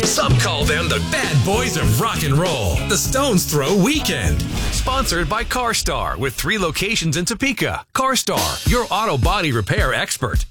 Some call them the bad boys of rock and roll. The Stones Throw Weekend. Sponsored by CarStar with 3 locations in Topeka. CarStar, your auto body repair expert.